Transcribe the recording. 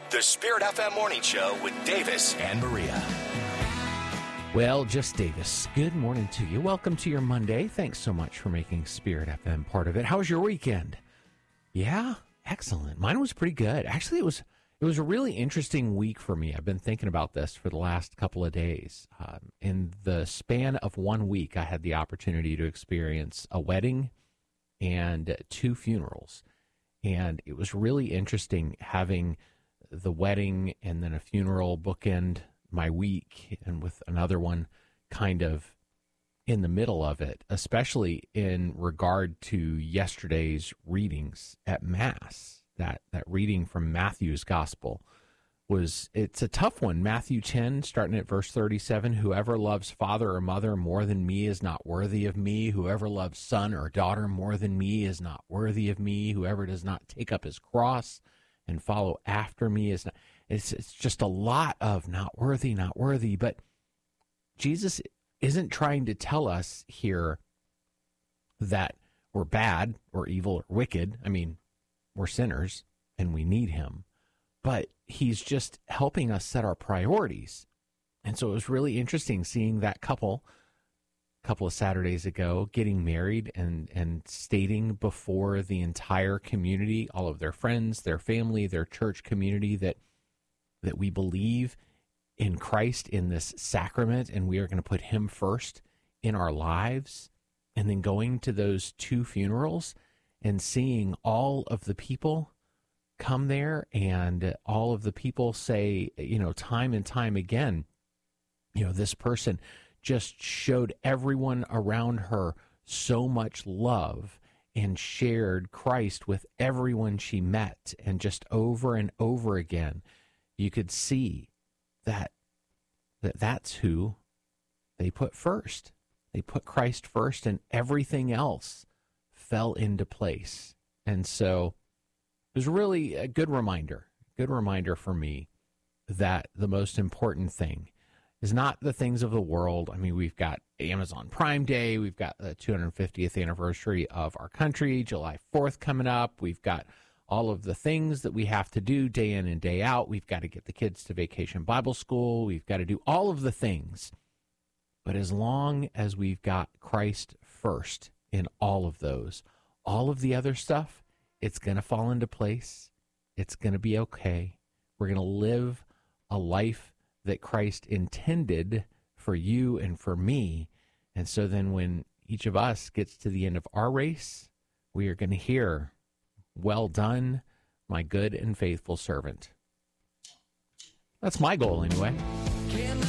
The Spirit FM Morning Show with Davis and Maria. Well, just Davis. Good morning to you. Welcome to your Monday. Thanks so much for making Spirit FM part of it. How was your weekend? Yeah, excellent. Mine was pretty good. Actually, it was a really interesting week for me. I've been thinking about this for the last couple of days. In the span of 1 week, I had the opportunity to experience a wedding and 2 funerals. And it was really interesting having the wedding and then a funeral bookend my week, and with another one kind of in the middle of it, especially in regard to yesterday's readings at Mass. That reading from Matthew's Gospel it's a tough one. Matthew 10, starting at verse 37, whoever loves father or mother more than me is not worthy of me. Whoever loves son or daughter more than me is not worthy of me. Whoever does not take up his cross and follow after me is not. It's just a lot of not worthy. But Jesus isn't trying to tell us here that we're bad or evil or wicked. I mean, we're sinners and we need him. But he's just helping us set our priorities. And so it was really interesting seeing that couple a couple of Saturdays ago getting married and stating before the entire community, all of their friends, their family, their church community, that we believe in Christ, in this sacrament, and we are going to put him first in our lives. And then going to those 2 funerals and seeing all of the people come there, and all of the people say, time and time again, this person just showed everyone around her so much love and shared Christ with everyone she met. And just over and over again, you could see that's who they put first. They put Christ first, and everything else fell into place. And so it was really a good reminder for me that the most important thing is not the things of the world. I mean, we've got Amazon Prime Day. We've got the 250th anniversary of our country, July 4th coming up. We've got all of the things that we have to do day in and day out. We've got to get the kids to Vacation Bible School. We've got to do all of the things. But as long as we've got Christ first in all of those, all of the other stuff, it's going to fall into place. It's going to be okay. We're going to live a life that Christ intended for you and for me. And so then when each of us gets to the end of our race, we are going to hear, "Well done, my good and faithful servant." That's my goal anyway.